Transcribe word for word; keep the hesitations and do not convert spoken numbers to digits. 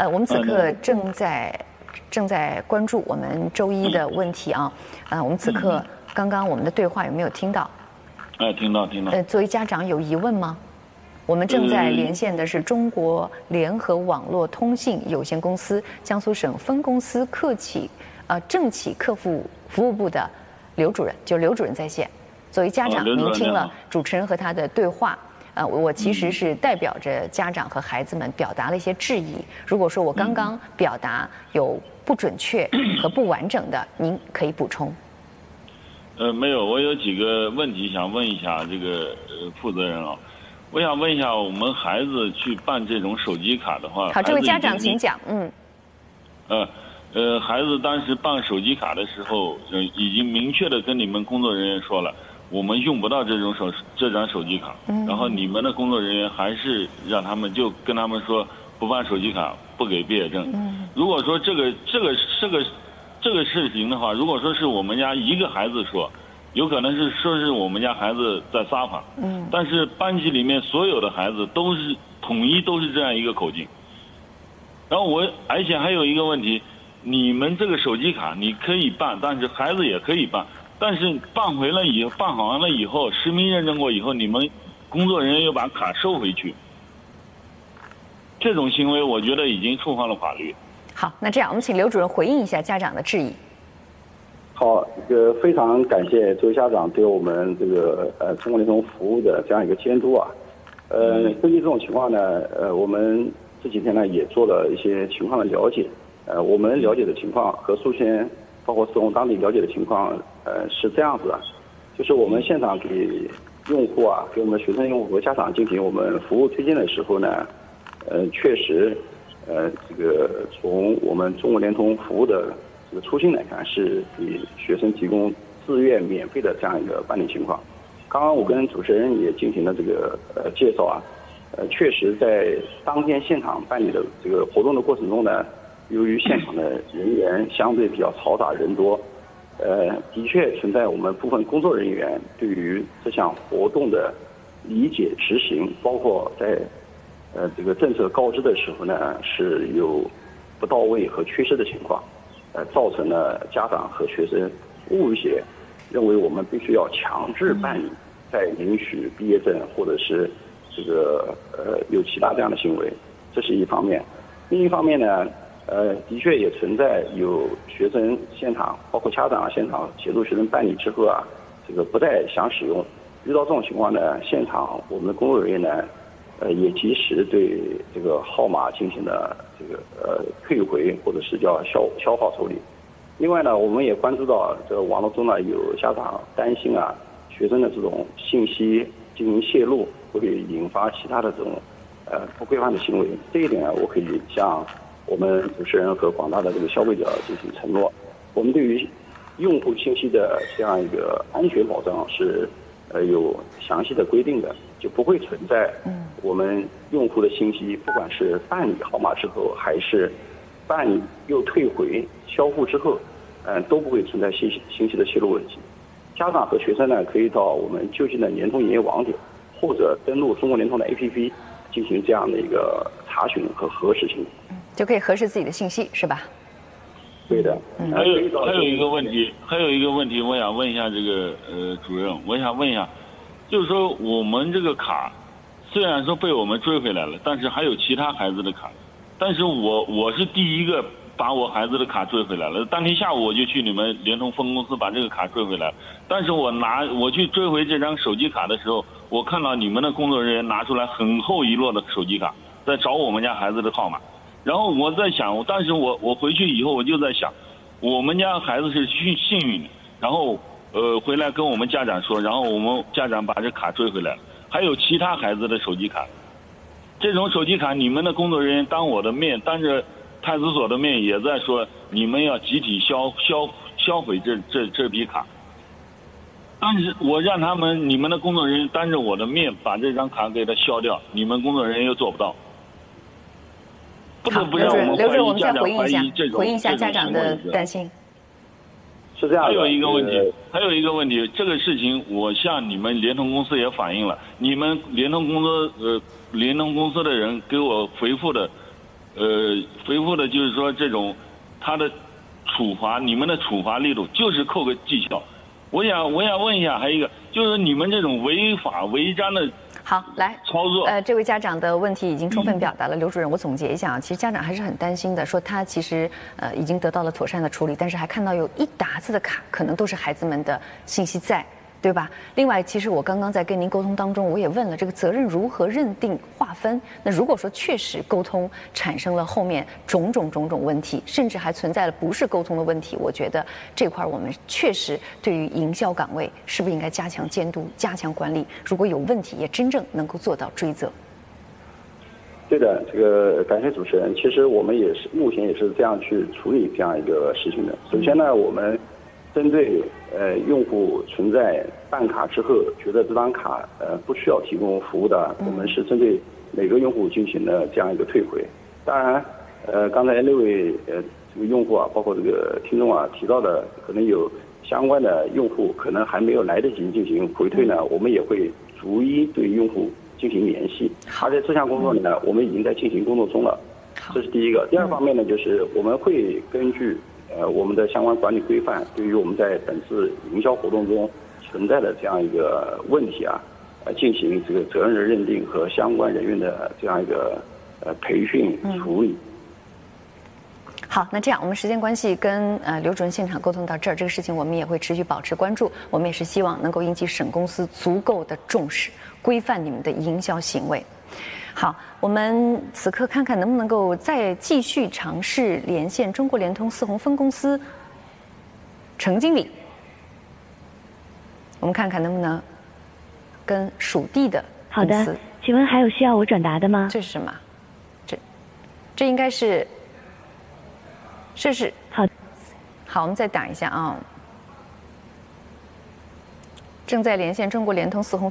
呃，我们此刻正在正在关注我们周一的问题啊。呃，我们此刻刚刚我们的对话有没有听到？ 哎，听到听到。 呃，作为家长有疑问吗？我们正在连线的是中国联合网络通信有限公司江苏省分公司客企呃政企客户服务部的刘主任，就刘主任在线。作为家长，您听了主持人和他的对话，呃，我其实是代表着家长和孩子们表达了一些质疑。如果说我刚刚表达有不准确和不完整的，您可以补充。 呃，没有，我有几个问题想问一下这个呃负责人啊。我想问一下，我们孩子去办这种手机卡的话， 好，这位家长请讲。嗯。 呃呃，孩子当时办手机卡的时候，呃，已经明确的跟你们工作人员说了，我们用不到这种手这张手机卡。嗯。然后你们的工作人员还是让他们就跟他们说不办手机卡，不给毕业证。嗯。如果说这个这个这个这个事情的话，如果说是我们家一个孩子说。有可能是说是我们家孩子在撒谎，嗯，但是班级里面所有的孩子都是统一都是这样一个口径。然后我而且还有一个问题，你们这个手机卡你可以办，但是孩子也可以办，但是办回了以后办好了以后，实名认证过以后，你们工作人员又把卡收回去，这种行为我觉得已经触犯了法律。 好，那这样我们请刘主任回应一下家长的质疑。 好，这个非常感谢这位家长对我们这个呃中国联通服务的这样一个监督啊。呃，根据这种情况呢，呃，我们这几天呢也做了一些情况的了解。呃，我们了解的情况和宿迁包括从当地了解的情况，呃是这样子的，就是我们现场给用户啊，给我们学生用户和家长进行我们服务推荐的时候呢，呃，确实，呃，这个从我们中国联通服务的这个初心来看，是给学生提供自愿免费的这样一个办理情况。刚刚我跟主持人也进行了这个呃介绍啊，呃，确实在当天现场办理的这个活动的过程中呢，由于现场的人员相对比较嘈杂人多，呃，的确存在我们部分工作人员对于这项活动的理解执行，包括在呃这个政策告知的时候呢，是有不到位和缺失的情况。呃，造成了家长和学生误解，认为我们必须要强制办理，再领取毕业证，或者是这个呃有其他这样的行为，这是一方面。另一方面呢，呃，的确也存在有学生现场，包括家长现场协助学生办理之后啊，这个不再想使用。遇到这种情况呢，现场我们的工作人员呢，呃，也及时对这个号码进行了这个呃退回，或者是叫消消耗处理。另外呢，我们也关注到这个网络中呢有家长担心啊，学生的这种信息进行泄露会引发其他的这种呃不规范的行为。这一点呢，我可以向我们主持人和广大的这个消费者进行承诺，我们对于用户信息的这样一个安全保障是呃有详细的规定的。就不会存在我们用户的信息，不管是办理号码之后，还是办理又退回销户之后，嗯、呃，都不会存在信息信息的泄露问题。家长和学生呢，可以到我们就近的联通营业网点，或者登录中国联通的 A P P 进行这样的一个查询和核实性， 嗯，就可以核实自己的信息，是吧？ 对的。 嗯、还有还有一个问题，还有一个问题，我想问一下这个呃主任，我想问一下。就是说，我们这个卡虽然说被我们追回来了，但是还有其他孩子的卡。但是我我是第一个把我孩子的卡追回来了。当天下午我就去你们联通分公司把这个卡追回来了。但是我拿我去追回这张手机卡的时候，我看到你们的工作人员拿出来很厚一摞的手机卡，在找我们家孩子的号码。然后我在想，但是我我回去以后我就在想，我们家孩子是幸幸运的。然后。呃，回来跟我们家长说，然后我们家长把这卡追回来了。还有其他孩子的手机卡，这种手机卡，你们的工作人员当我的面，当着派出所的面，也在说你们要集体销销销毁这这这批卡。但是我让他们，你们的工作人员当着我的面把这张卡给它消掉，你们工作人员又做不到。不得不让我们怀疑家长怀疑这种回应一下家长的担心。 是这样的。 还有一个问题，还有一个问题，这个事情我向你们联通公司也反映了，你们联通公司呃联通公司的人给我回复的， 呃，回复的就是说这种他的处罚，你们的处罚力度就是扣个绩效。我想我想问一下，还有一个就是你们这种违法违章的。 好，来操作。 呃，这位家长的问题已经充分表达了。刘主任，我总结一下啊，其实家长还是很担心的，说他其实呃已经得到了妥善的处理，但是还看到有一沓子的卡，可能都是孩子们的信息在。对吧？另外，其实我刚刚在跟您沟通当中，我也问了这个责任如何认定划分。那如果说确实沟通产生了后面种种种种问题，甚至还存在了不是沟通的问题，我觉得这块我们确实对于营销岗位是不是应该加强监督、加强管理？如果有问题，也真正能够做到追责。 对的，这个感谢主持人。其实我们也是目前也是这样去处理这样一个事情的。首先呢，我们针对呃用户存在办卡之后觉得这张卡呃不需要提供服务的，我们是针对每个用户进行了这样一个退回。当然，呃刚才六位呃这个用户啊，包括这个听众啊提到的，可能有相关的用户可能还没有来得及进行回退呢，我们也会逐一对用户进行联系。而且这项工作呢，我们已经在进行工作中了。这是第一个。第二方面呢，就是我们会根据呃，我们的相关管理规范，对于我们在本次营销活动中存在的这样一个问题啊，呃，进行这个责任的认定和相关人员的这样一个呃培训处理。 嗯、好，那这样我们时间关系跟呃刘主任现场沟通到这儿，这个事情我们也会持续保持关注，我们也是希望能够引起省公司足够的重视，规范你们的营销行为。好，我们此刻看看能不能够再继续尝试连线中国联通四宏分公司程经理，我们看看能不能跟属地的公司。 好的，请问还有需要我转达的吗？ 这是什么？这这应该是，这是好。 好，我们再打一下啊。正在连线中国联通四宏。